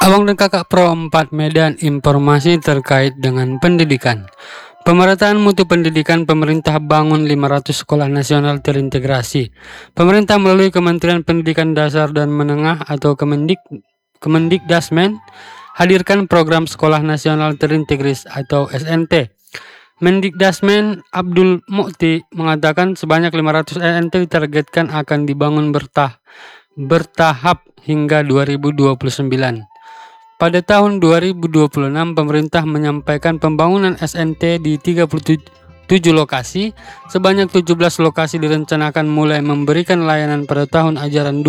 Abang dan Kakak Pro 4 Medan, informasi terkait dengan pendidikan. Pemerataan mutu pendidikan, pemerintah bangun 500 sekolah nasional terintegrasi. Pemerintah melalui Kementerian Pendidikan Dasar dan Menengah atau Kemendikdasmen hadirkan program Sekolah Nasional Terintegris atau SNT. Mendikdasmen Abdul Mukti mengatakan sebanyak 500 SNT ditargetkan akan dibangun bertahap hingga 2029. Pada tahun 2026, pemerintah menyampaikan pembangunan SNT di 37 lokasi. Sebanyak 17 lokasi direncanakan mulai memberikan layanan pada tahun ajaran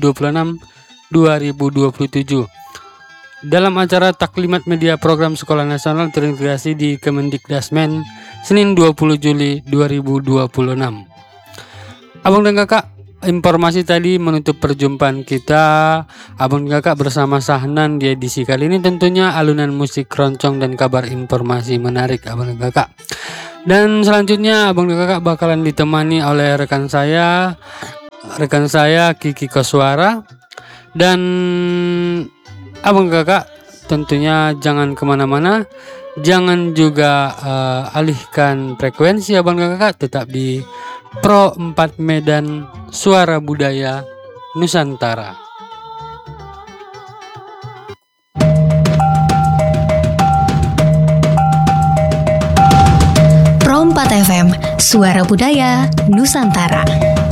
2026-2027. Dalam acara taklimat media program Sekolah Nasional Terintegrasi di Kemendikdasmen, Senin 20 Juli 2026. Abang dan Kakak, informasi tadi menutup perjumpaan kita. Abang dan Kakak bersama Sahnan di edisi kali ini tentunya alunan musik keroncong dan kabar informasi menarik Abang dan Kakak. Dan selanjutnya Abang dan Kakak bakalan ditemani oleh rekan saya Kiki Koswara. Dan Abang dan Kakak tentunya jangan kemana-mana, jangan juga alihkan frekuensi Abang dan Kakak, tetap di Pro 4 Medan, Suara Budaya Nusantara. Pro 4 FM, Suara Budaya Nusantara.